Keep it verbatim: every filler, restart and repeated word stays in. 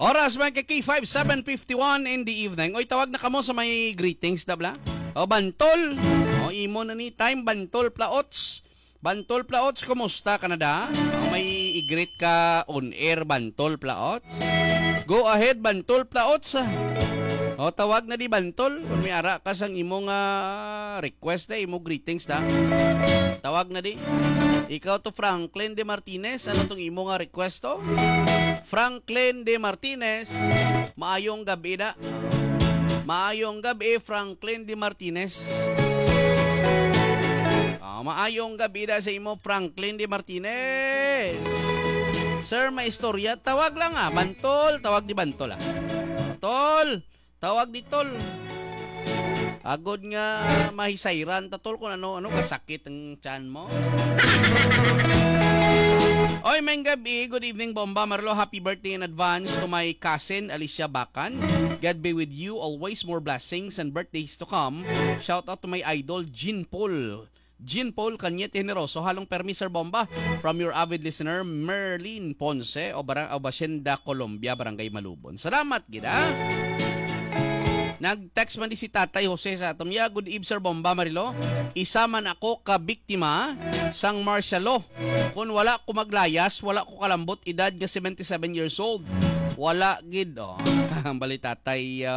Oras man kay K five, seven fifty-one in the evening. Oy, tawag na kamo sa may greetings, dabla. O, Bantol. O, imo na ni time, Bantol Plaots. Bantol Plaots, kumusta Canada? O, may i-greet ka on air, Bantol Plaots. Go ahead, Bantol Plaots. O, tawag na di Bantol. Kung may ara ka sang imong uh, request na, imong greetings na. Tawag na di. Ikaw to Franklin de Martinez. Ano tong imong uh, request to? Franklin de Martinez. Maayong gabi na. Maayong gabi, Franklin de Martinez. Oh, maayong gabi na sa imo, Franklin de Martinez. Sir, may istorya. Tawag lang ah. Bantol. Tawag di Bantol ah. Tol. Tawag di Tol. Agod nga mahisayran ta Tol kung ano, ano kasakit ang tiyan mo. Oy, may gabi. Good evening, Bomba Marlo. Happy birthday in advance to my cousin, Alicia Bacan. God be with you. Always more blessings and birthdays to come. Shout out to my idol, Jean Paul. Jean Paul Cañete Generoso. Halong permi, Sir Bomba. From your avid listener, Merlin Ponce o Barang Abasienda, Colombia, Barangay Malubon. Salamat, gida. Nag-text man di si Tatay Jose sa atom. Yeah, good eve, Sir Bomba Marilo. Isa man ako kabiktima sang martial law. Kung wala ko maglayas, wala ko kalambot, edad nga seventy-seven years old. Wala gid, oh. Ang bali Tatay uh,